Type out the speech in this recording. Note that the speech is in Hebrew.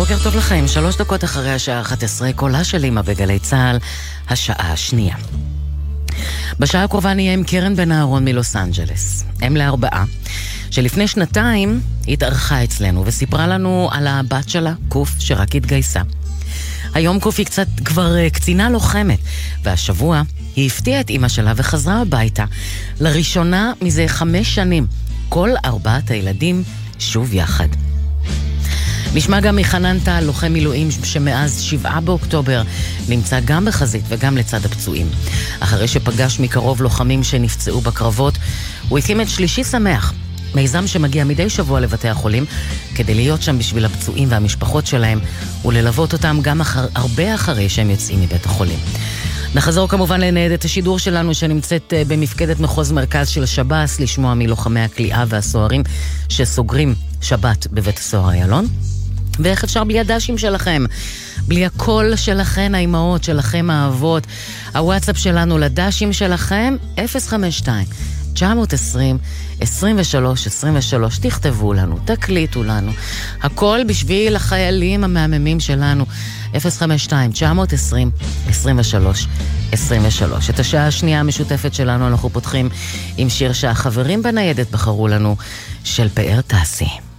בוקר טוב לכם, 3 דקות אחרי השעה 11, קולה של אמא בגלי צהל, השעה השנייה. בשעה הקרובה נהיה עם קרן בן אהרון מלוס אנג'לס, אם ל4, שלפני 2 התארחה אצלנו וסיפרה לנו על הבת שלה, קוף, שרק התגייסה. היום קוף היא קצת כבר קצינה לוחמת, והשבוע היא הפתיעה את אמא שלה וחזרה הביתה, לראשונה מזה 5 שנים, כל 4 הילדים שוב יחד. נשמע גם מחנן טל, לוחם מילואים שמאז 7 באוקטובר נמצא גם בחזית וגם לצד הפצועים. אחרי שפגש מקרוב לוחמים שנפצעו בקרבות, הוא הקים את שלישי שמח, מיזם שמגיע מדי שבוע לבתי החולים כדי להיות שם בשביל הפצועים והמשפחות שלהם וללוות אותם גם הרבה אחרי שהם יוצאים מבית החולים. נחזור כמובן לניידת השידור שלנו שנמצאת במפקדת מחוז מרכז של שב"ס לשמוע מלוחמי הכליאה והסוהרים שסוגרים שבת בבית הסוהר איילון. ואיך אפשר בלי הדשים שלכם, בלי הקול שלכם, האימהות שלכם, האבות. הוואטסאפ שלנו לדשים שלכם 052-920-2323, תכתבו לנו, תקליטו לנו, הכל בשביל החיילים המהממים שלנו. 052-920-2323. את השעה השנייה המשותפת שלנו אנחנו פותחים עם שיר שהחברים בניידת בחרו לנו, של פאר תעשי.